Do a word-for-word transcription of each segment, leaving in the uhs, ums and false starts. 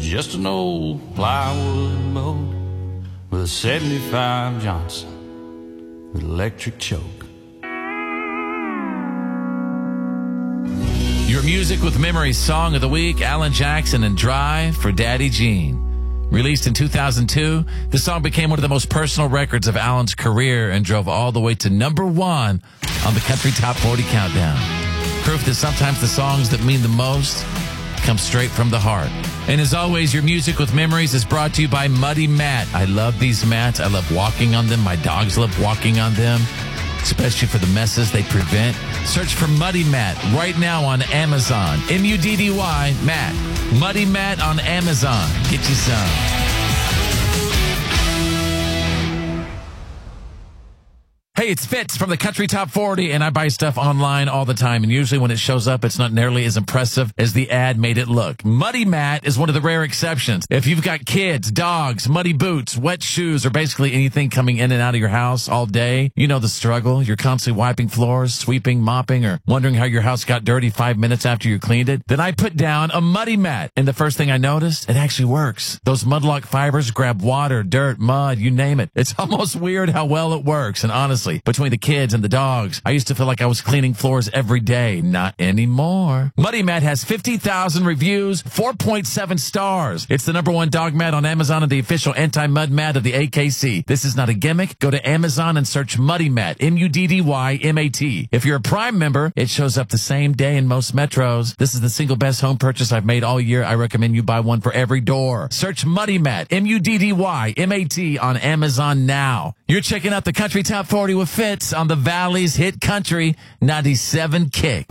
just an old plywood mold with a seventy-five Johnson with electric choke. Your Music with Memories Song of the Week, Alan Jackson and Drive for Daddy Gene. Released in two thousand two, the song became one of the most personal records of Alan's career and drove all the way to number one on the Country Top forty Countdown. Proof that sometimes the songs that mean the most come straight from the heart. And as always, Your Music with Memories is brought to you by Muddy Mat. I love these mats. I love walking on them. My dogs love walking on them, especially for the messes they prevent. Search for Muddy Mat right now on Amazon. M U D D Y, Mat. Muddy Mat on Amazon. Get you some. Hey, it's Fitz from the Country Top forty, and I buy stuff online all the time, and usually when it shows up, it's not nearly as impressive as the ad made it look. Muddy Mat is one of the rare exceptions. If you've got kids, dogs, muddy boots, wet shoes, or basically anything coming in and out of your house all day, you know the struggle. You're constantly wiping floors, sweeping, mopping, or wondering how your house got dirty five minutes after you cleaned it. Then I put down a Muddy Mat, and the first thing I noticed, it actually works. Those Mudlock fibers grab water, dirt, mud, you name it. It's almost weird how well it works, and honestly, between the kids and the dogs, I used to feel like I was cleaning floors every day. Not anymore. Muddy Mat has fifty thousand reviews, four point seven stars. It's the number one dog mat on Amazon and the official anti-mud mat of the A K C. This is not a gimmick. Go to Amazon and search Muddy Mat, M U D D Y M A T. If you're a Prime member, it shows up the same day in most metros. This is the single best home purchase I've made all year. I recommend you buy one for every door. Search Muddy Mat, M U D D Y M A T on Amazon now. You're checking out the Country Top forty with Fitz on the Valley's Hit Country ninety-seven Kick.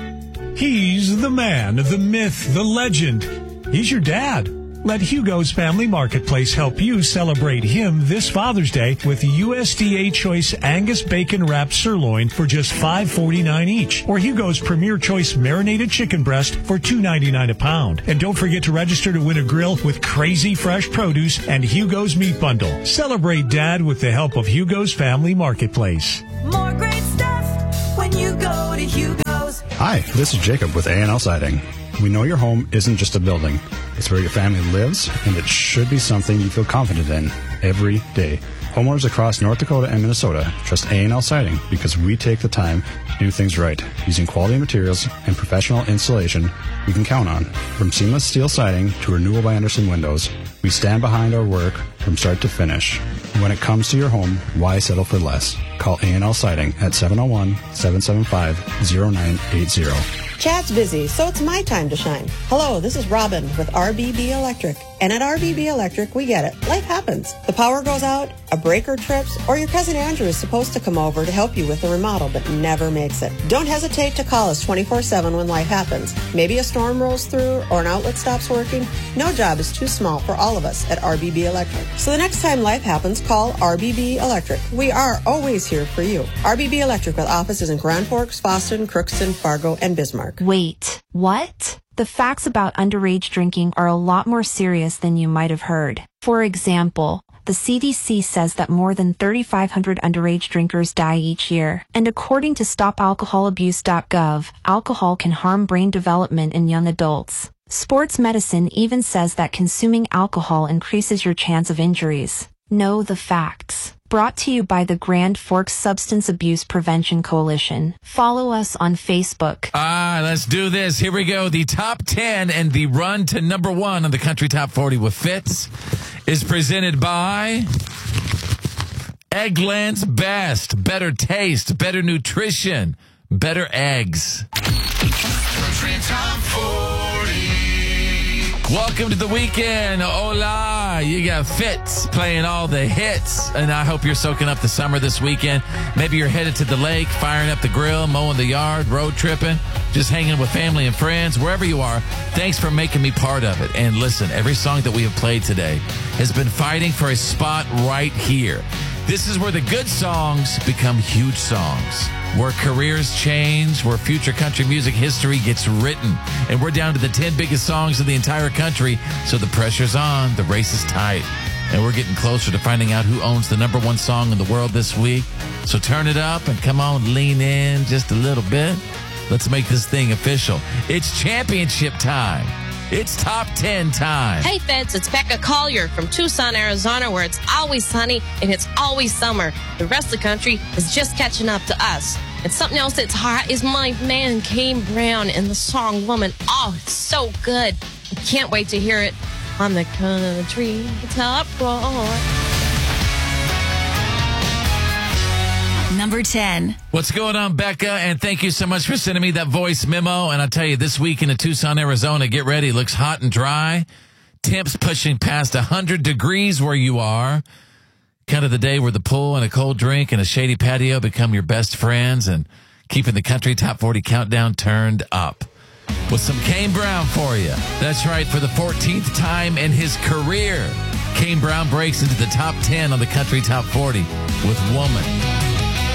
He's the man, the myth, the legend. He's your dad. Let Hugo's Family Marketplace help you celebrate him this Father's Day with U S D A Choice Angus Bacon Wrapped Sirloin for just five forty-nine each, or Hugo's Premier Choice Marinated Chicken Breast for two ninety-nine a pound. And don't forget to register to win a grill with crazy fresh produce and Hugo's Meat Bundle. Celebrate Dad with the help of Hugo's Family Marketplace. More great stuff when you go to Hugo's. Hi, this is Jacob with A and L Siding. We know your home isn't just a building. It's where your family lives, and it should be something you feel confident in every day. Homeowners across North Dakota and Minnesota trust A and L Siding because we take the time to do things right, using quality materials and professional installation we can count on. From seamless steel siding to Renewal by Andersen windows, we stand behind our work from start to finish. When it comes to your home, why settle for less? Call A and L Siding at seven oh one, seven seven five, oh nine eight oh. Chad's busy, so it's my time to shine. Hello, this is Robin with R B B Electric. And at R B B Electric, we get it. Life happens. The power goes out, a breaker trips, or your cousin Andrew is supposed to come over to help you with the remodel but never makes it. Don't hesitate to call us twenty-four seven when life happens. Maybe a storm rolls through or an outlet stops working. No job is too small for all of us at R B B Electric. So the next time life happens, call R B B Electric. We are always here for you. R B B Electric with offices in Grand Forks, Boston, Crookston, Fargo, and Bismarck. Wait, what? The facts about underage drinking are a lot more serious than you might have heard. For example, the C D C says that more than thirty-five hundred underage drinkers die each year. And according to stop alcohol abuse dot gov, alcohol can harm brain development in young adults. Sports medicine even says that consuming alcohol increases your chance of injuries. Know the facts. Brought to you by the Grand Forks Substance Abuse Prevention Coalition. Follow us on Facebook. Ah, let's do this. Here we go. The top ten and the run to number one on the Country Top forty with Fitz is presented by Eggland's Best. Better taste, better nutrition, better eggs. Country Top forty. Welcome to the weekend. Hola. You got Fitz playing all the hits, and I hope you're soaking up the summer this weekend. Maybe you're headed to the lake, firing up the grill, mowing the yard, road tripping, just hanging with family and friends, wherever you are. Thanks for making me part of it. And listen, every song that we have played today has been fighting for a spot right here. This is where the good songs become huge songs, where careers change, where future country music history gets written. And we're down to the ten biggest songs in the entire country, so the pressure's on, the race is tight. And we're getting closer to finding out who owns the number one song in the world this week. So turn it up and come on, lean in just a little bit. Let's make this thing official. It's championship time. It's Top ten time. Hey, Feds, it's Becca Collier from Tucson, Arizona, where it's always sunny and it's always summer. The rest of the country is just catching up to us. And something else that's hot is my man, Kane Brown, and the song Woman. Oh, it's so good. I can't wait to hear it on the country top floor. Number ten. What's going on, Becca? And thank you so much for sending me that voice memo. And I'll tell you, this week in Tucson, Arizona, get ready. It looks hot and dry. Temps pushing past one hundred degrees where you are. Kind of the day where the pool and a cold drink and a shady patio become your best friends, and keeping the country top forty countdown turned up. With some Kane Brown for you. That's right, for the fourteenth time in his career, Kane Brown breaks into the top ten on the country top forty with Woman.